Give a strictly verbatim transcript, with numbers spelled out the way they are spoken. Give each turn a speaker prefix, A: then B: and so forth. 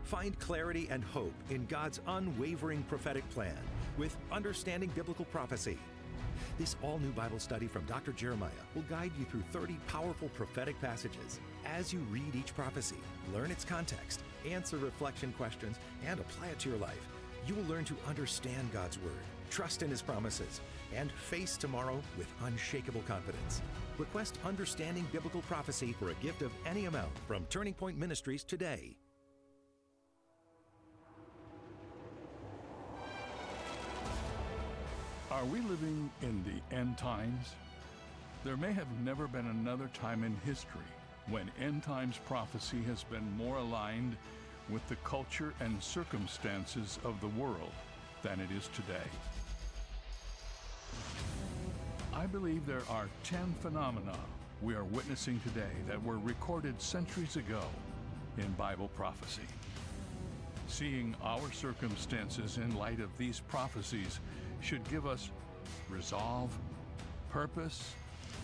A: Find clarity and hope in God's unwavering prophetic plan with Understanding Biblical Prophecy. This all-new Bible study from Doctor Jeremiah will guide you through thirty powerful prophetic passages. As you read each prophecy, learn its context, answer reflection questions, and apply it to your life, you will learn to understand God's Word, trust in His promises, and face tomorrow with unshakable confidence. Request Understanding Biblical Prophecy for a gift of any amount from Turning Point Ministries today.
B: Are we living in the end times? There may have never been another time in history when end times prophecy has been more aligned with the culture and circumstances of the world than it is today. I believe there are ten phenomena we are witnessing today that were recorded centuries ago in Bible prophecy. Seeing our circumstances in light of these prophecies should give us resolve, purpose,